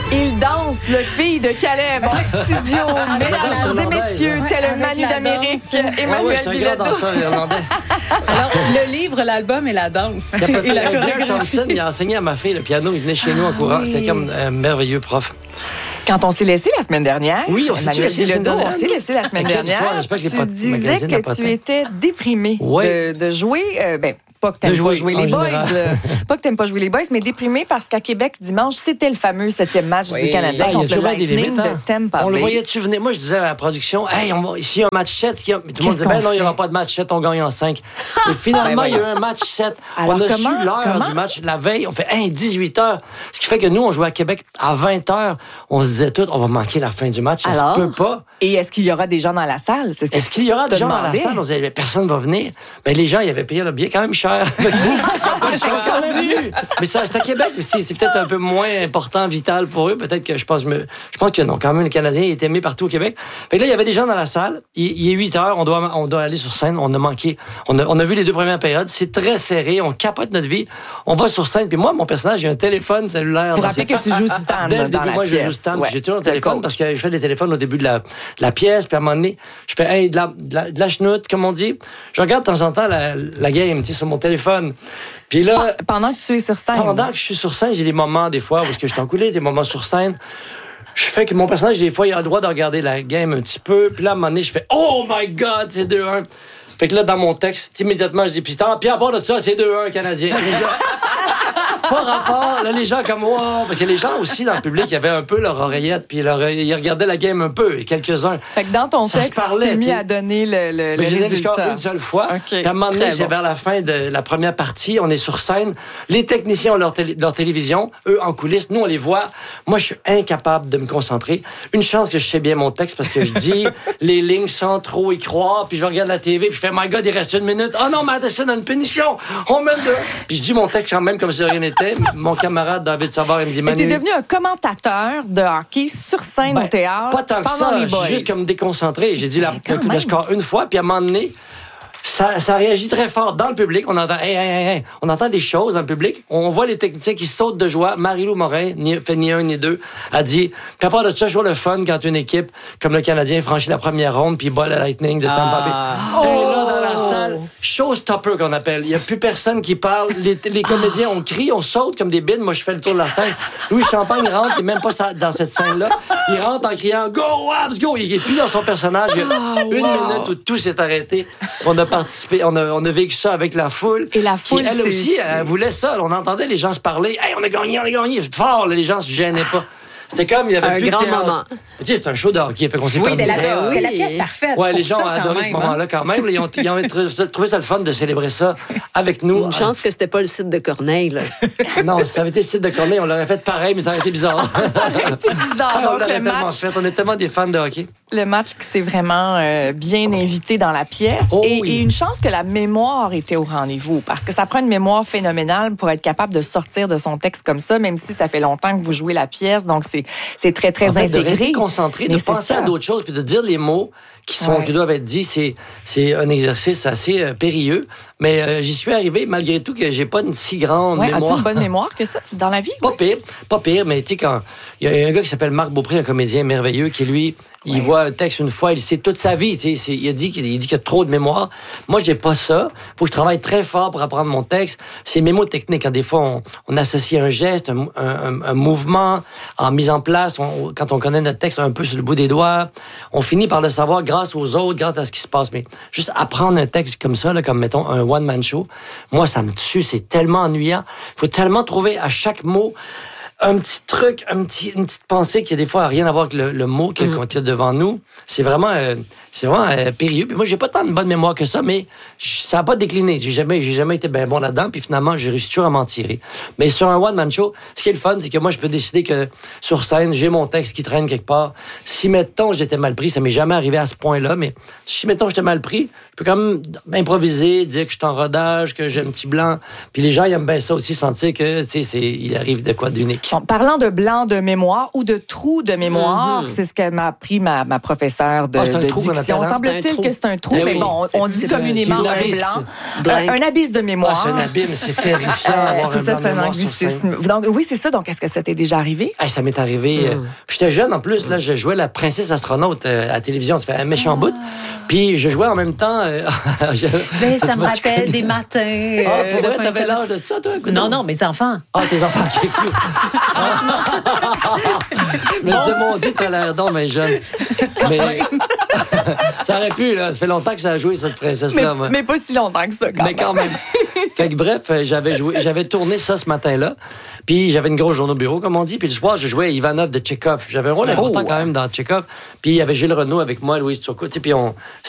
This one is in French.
Il danse, le fille de Caleb en studio. Mesdames et messieurs, tel un Manu d'Amérique, Emmanuel Bilodeau. Alors, le livre, l'album et la danse. Et la chorégraphie. Il a enseigné à ma fille le piano. Il venait chez nous en courant. C'était comme un merveilleux prof. Quand on s'est laissé la semaine dernière, oui, on s'est laissé la semaine dernière. Tu disais que tu étais déprimé de jouer... pas que t'aimes pas jouer les boys, pas que t'aimes pas jouer les boys, mais déprimé parce qu'à Québec, dimanche, c'était le fameux 7e match du Canadien contre le Lightning de Tampa Bay. On le voyait-tu venir? Moi, je disais à la production, hey, ici, il y a un match 7. Mais tout le monde disait, non, il n'y aura pas de match 7, on gagne en 5. Et finalement, il y a eu un match 7. Alors, on a su l'heure du match la veille. On fait, 18h. Ce qui fait que nous, on jouait à Québec à 20h. On se disait tout, on va manquer la fin du match. Ça se peut pas. Et est-ce qu'il y aura des gens dans la salle? Est-ce qu'il y aura des gens dans la salle? On disait, personne ne va venir. Mais les gens, ils avaient payé le billet quand même cher. Mais c'est à Québec aussi. C'est peut-être un peu moins important, vital pour eux. Peut-être que je pense que non. Quand même, le Canadien est aimé partout au Québec. Fait que là, il y avait des gens dans la salle. Il est 8h. On doit aller sur scène. On a manqué. On a vu les 2 premières périodes. C'est très serré. On capote notre vie. On va sur scène. Puis moi, mon personnage, j'ai un téléphone cellulaire. Vous rappelez que tu joues stand dans la moi, pièce. Je joue stand. J'ai toujours un téléphone parce que je fais des téléphones au début de la pièce. Puis à un moment donné, je fais de la chenoute, comme on dit. Je regarde de temps en temps la game sur mon téléphone. Puis là, pendant que tu es sur scène. Pendant que je suis sur scène, j'ai des moments, des fois, où je suis encoulé, des moments sur scène. Je fais que mon personnage, des fois, il a le droit de regarder la game un petit peu. Puis là, à un moment donné, je fais « Oh my God, c'est 2-1 ». Fait que là, dans mon texte, immédiatement, je dis « Puis à part de ça, c'est 2-1 Canadien ». Pas rapport. Là, les gens comme wow. Parce que les gens aussi dans le public, ils avaient un peu leur oreillette, puis ils regardaient la game un peu, quelques-uns. Fait que dans ton texte, tu t'es mis à donner le résultat. J'ai une seule fois. Okay. Puis à un moment donné, c'est vers la fin de la première partie, on est sur scène. Les techniciens ont leur télévision, eux en coulisses, nous on les voit. Moi, je suis incapable de me concentrer. Une chance que je sais bien mon texte parce que je dis les lignes sans trop y croire, puis je regarde la TV, puis je fais « My God, il reste 1 minute. Oh non, Madison a une punition. On mène 2. » Puis je dis mon texte quand même comme si rien n'était. Mon camarade David Savard, il me dit Manu. Et t'es devenu un commentateur de hockey sur scène au théâtre. Pas tant que ça, je suis juste comme déconcentré. J'ai dit le score une fois, puis à un moment donné, ça réagit très fort dans le public. On entend hey. On entend des choses dans le public. On voit les techniciens qui sautent de joie. Marie-Lou Morin, fait ni un ni deux, a dit puis à part de ça, toujours le fun quand une équipe comme le Canadien franchit la première ronde puis bat le Lightning de Tampa Bay. Et là, dans la salle, showstopper qu'on appelle. Il n'y a plus personne qui parle. Les comédiens, on crie, on saute comme des bines. Moi, je fais le tour de la scène. Louis Champagne rentre, il n'est même pas dans cette scène-là. Il rentre en criant « Go, Habs, go! » Il n'est plus dans son personnage. Il y a une minute où tout s'est arrêté. On a participé, on a vécu ça avec la foule. Et la foule, elle aussi, elle voulait ça. On entendait les gens se parler. « Hey, on a gagné! » Fort, là, les gens se gênaient pas. C'était comme, il y avait plus de théâtre. Moment. Tu sais, c'est un show de hockey. Fait qu'on s'est c'était la pièce parfaite. Ouais, les gens ont adoré ce moment-là quand même. Ils ont trouvé ça le fun de célébrer ça avec nous. Une chance que c'était pas le site de Corneille, là. Non, ça avait été le site de Corneille, on l'aurait fait pareil, mais ça aurait été bizarre. Ça aurait été bizarre. Donc, le match. On est tellement des fans de hockey. Le match qui s'est vraiment bien invité dans la pièce. Et une chance que la mémoire était au rendez-vous. Parce que ça prend une mémoire phénoménale pour être capable de sortir de son texte comme ça, même si ça fait longtemps que vous jouez la pièce. Donc, c'est très, très intégré. De rester concentré, de penser à d'autres choses, puis de dire les mots qui doivent être dits, c'est un exercice assez périlleux. Mais j'y suis arrivé, malgré tout, que j'ai pas une si grande mémoire. As-tu une bonne mémoire que ça, dans la vie? Pas pire, mais tu sais, quand il y a un gars qui s'appelle Marc Beaupré, un comédien merveilleux, qui, lui, il voit un texte une fois, il sait toute sa vie. Tu sais, il dit qu'il y a trop de mémoire. Moi, j'ai pas ça. Faut que je travaille très fort pour apprendre mon texte. C'est mes mots techniques. Des fois, on associe un geste, un mouvement en mise en place. Quand on connaît notre texte un peu sur le bout des doigts, on finit par le savoir grâce aux autres, grâce à ce qui se passe. Mais juste apprendre un texte comme ça, là, comme mettons un one-man show, moi, ça me tue. C'est tellement ennuyant. Il faut tellement trouver à chaque mot un petit truc, une petite pensée qui, des fois, n'a rien à voir avec le mot qu'il y a devant nous. C'est vraiment périlleux. Puis moi, j'ai pas tant de bonne mémoire que ça, mais ça n'a pas décliné. J'ai jamais été bien bon là-dedans. Puis finalement, j'ai réussi toujours à m'en tirer. Mais sur un one-man show, ce qui est le fun, c'est que moi, je peux décider que sur scène, j'ai mon texte qui traîne quelque part. Si, mettons, j'étais mal pris, ça m'est jamais arrivé à ce point-là, mais si, mettons, j'étais mal pris, je peux quand même improviser, dire que je suis en rodage, que j'ai un petit blanc. Puis les gens, ils aiment bien ça aussi, sentir que, tu sais, il arrive de quoi d'unique. Bon, parlant de blanc de mémoire ou de trou de mémoire, c'est ce que m'a appris ma professeure de diction. Semble-t-il que c'est un trou, mais bon, on dit communément un blanc. Un abysse de mémoire. C'est un abîme, c'est terrifiant. C'est ça, c'est un anglicisme. Donc, oui, c'est ça. Donc, est-ce que ça t'est déjà arrivé? Ça m'est arrivé. J'étais jeune en plus, là, je jouais la princesse astronaute à la télévision. Ça fait un méchant bout. Puis je jouais en même temps. Ça me rappelle des matins. Pour vrai, t'avais l'âge de ça, toi? Non, mes enfants. Tes enfants qui écoutent. Je me disais, mon Dieu, t'as l'air donc, mais jeune. Mais ça aurait pu, là. Ça fait longtemps que ça a joué, cette princesse-là. Mais pas si longtemps que ça, quand même. Fait que bref, j'avais tourné ça ce matin-là. Puis j'avais une grosse journée au bureau, comme on dit. Puis le soir, je jouais à Ivanov de Tchekhov. J'avais un rôle important quand même dans Tchekhov. Puis il y avait Gilles Renaud avec moi, Louise Turcot. Puis